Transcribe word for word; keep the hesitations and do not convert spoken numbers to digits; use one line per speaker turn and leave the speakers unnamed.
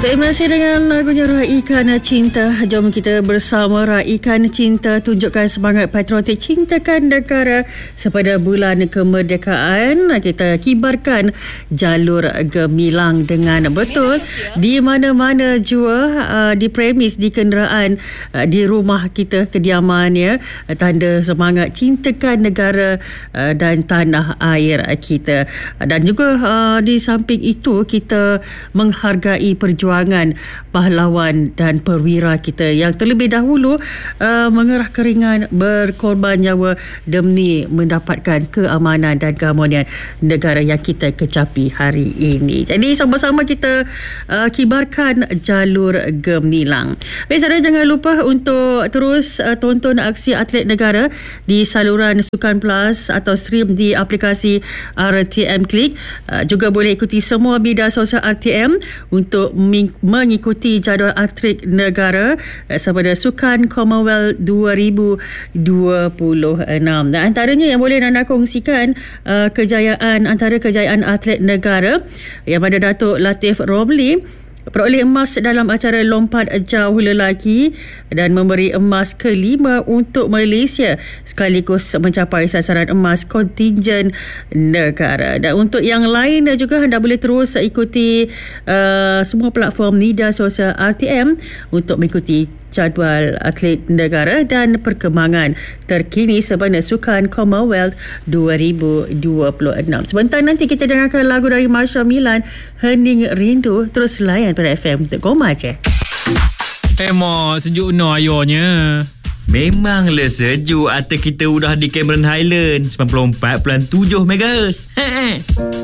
Terima kasih dengan lagunya Raikan Cinta. Jom kita bersama Raikan Cinta tunjukkan semangat patriotik cintakan negara sepada bulan kemerdekaan. Kita kibarkan jalur gemilang dengan betul di mana-mana jua, uh, di premis, di kenderaan, uh, di rumah kita, kediaman ya, tanda semangat cintakan negara uh, dan tanah air kita. Dan juga uh, di samping itu kita menghargai perjuangan pahlawan dan perwira kita yang terlebih dahulu uh, mengerah keringat, berkorban nyawa demi mendapatkan keamanan dan keharmonian negara yang kita kecapi hari ini. Jadi sama-sama kita uh, kibarkan jalur gemilang. Baik, saudara, jangan lupa untuk terus uh, tonton aksi atlet negara di saluran Sukan Plus atau stream di aplikasi R T M Klik. Uh, juga boleh ikuti semua media sosial R T M untuk mengikuti jadual atlet negara sepada Sukan Commonwealth dua ribu dua puluh enam. Dan antaranya yang boleh anda kongsikan uh, kejayaan, antara kejayaan atlet negara yang pada Datuk Latif Romli peroleh emas dalam acara lompat jauh lelaki dan memberi emas kelima untuk Malaysia sekaligus mencapai sasaran emas kontingen negara. Dan untuk yang lain juga anda boleh terus ikuti uh, semua platform media sosial R T M untuk mengikuti jadual atlet negara dan perkembangan terkini sebenarnya Sukan Commonwealth dua ribu dua puluh enam. Sebentar nanti kita dengarkan lagu dari Marsha Milan, Hening Rindu. Terus layan pada F M untuk Koma je.
Eh mak, sejuk no ayonya.
Memanglah sejuk. Atas kita udah di Cameron Highland sembilan puluh empat perpuluhan tujuh megahertz.